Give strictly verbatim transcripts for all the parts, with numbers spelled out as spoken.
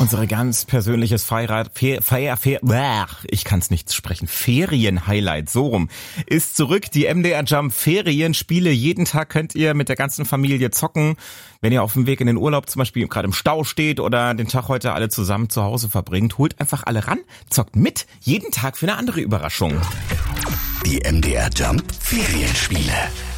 Unsere ganz persönliches Feierrad, Fer, Feier, Fer, ich kann es nicht sprechen, Ferien-Highlight, so rum, ist zurück. Die M D R Jump Ferienspiele. Jeden Tag könnt ihr mit der ganzen Familie zocken. Wenn ihr auf dem Weg in den Urlaub zum Beispiel gerade im Stau steht oder den Tag heute alle zusammen zu Hause verbringt, holt einfach alle ran, zockt mit. Jeden Tag für eine andere Überraschung. Die M D R Jump Ferienspiele.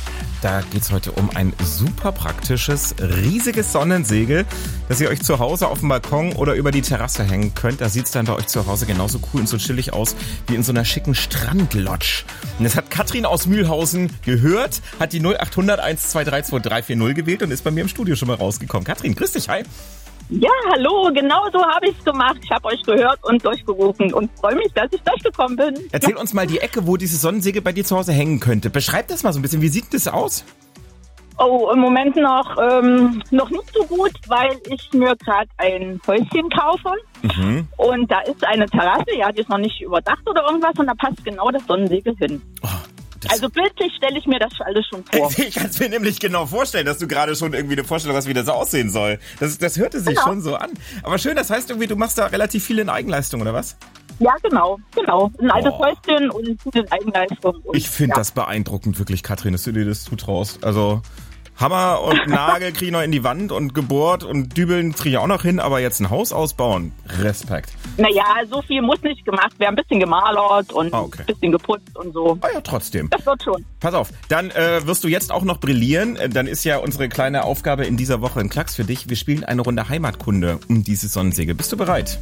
Da geht's heute um ein super praktisches, riesiges Sonnensegel, das ihr euch zu Hause auf dem Balkon oder über die Terrasse hängen könnt. Da sieht's dann bei euch zu Hause genauso cool und so chillig aus wie in so einer schicken Strandlodge. Und das hat Katrin aus Mühlhausen gehört, hat die null acht hundert eins zwei drei zwei drei vier null gewählt und ist bei mir im Studio schon mal rausgekommen. Katrin, grüß dich, hi. Ja, hallo, genau so habe ich es gemacht. Ich habe euch gehört und durchgerufen und freue mich, dass ich durchgekommen bin. Erzähl ja. uns mal die Ecke, wo dieses Sonnensegel bei dir zu Hause hängen könnte. Beschreib das mal so ein bisschen. Wie sieht das aus? Oh, im Moment noch, ähm, noch nicht so gut, weil ich mir gerade ein Häuschen kaufe. Mhm. Und da ist eine Terrasse, ja, die ist noch nicht überdacht oder irgendwas und da passt genau das Sonnensegel hin. Oh. Also bildlich stelle ich mir das alles schon vor. Ich kann es mir nämlich genau vorstellen, dass du gerade schon irgendwie eine Vorstellung hast, wie das aussehen soll. Das, das hörte sich genau. schon so an. Aber schön, das heißt irgendwie, du machst da relativ viel in Eigenleistung, oder was? Ja, genau, genau. Ein altes oh. Häuschen und viel in Eigenleistung. Und, ich finde ja. das beeindruckend, wirklich, Katrin, dass du dir das zutraust. Also Hammer und Nagel kriege ich noch in die Wand und gebohrt und Dübeln kriege ich auch noch hin, aber jetzt ein Haus ausbauen, Respekt. Naja, so viel muss nicht gemacht werden, ein bisschen gemalert und ah, okay. ein bisschen geputzt und so. Ah ja, trotzdem. Das wird schon. Pass auf, dann äh, wirst du jetzt auch noch brillieren, dann ist ja unsere kleine Aufgabe in dieser Woche ein Klacks für dich. Wir spielen eine Runde Heimatkunde um dieses Sonnensegel. Bist du bereit?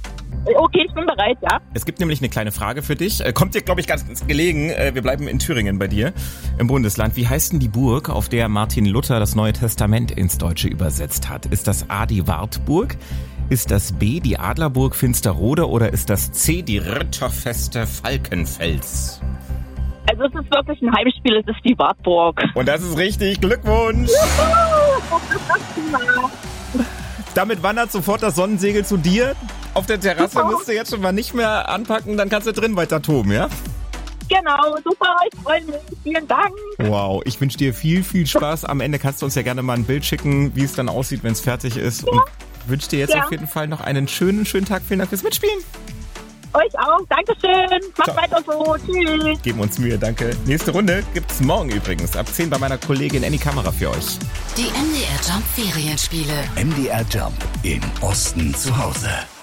Okay, ich bin bereit, ja. Es gibt nämlich eine kleine Frage für dich. Kommt dir, glaube ich, ganz gelegen. Wir bleiben in Thüringen bei dir im Bundesland. Wie heißt denn die Burg, auf der Martin Luther das Neue Testament ins Deutsche übersetzt hat? Ist das A, die Wartburg? Ist das B, die Adlerburg Finsterrode? Oder ist das C, die Ritterfeste Falkenfels? Also es ist wirklich ein Heimspiel, es ist die Wartburg. Und das ist richtig. Glückwunsch! Damit wandert sofort das Sonnensegel zu dir. Auf der Terrasse müsst du jetzt schon mal nicht mehr anpacken, dann kannst du drin weiter toben, ja? Genau, super, ich freue mich. Vielen Dank. Wow, ich wünsche dir viel, viel Spaß. Am Ende kannst du uns ja gerne mal ein Bild schicken, wie es dann aussieht, wenn es fertig ist. Ja. Und wünsche dir jetzt ja. auf jeden Fall noch einen schönen, schönen Tag. Vielen Dank fürs Mitspielen. Euch auch, Dankeschön. Macht Ciao. weiter so. Tschüss. Geben uns Mühe, danke. Nächste Runde gibt's morgen übrigens. Ab zehn bei meiner Kollegin Annie Kamera für euch. Die M D R Jump Ferienspiele. M D R Jump im Osten zu Hause.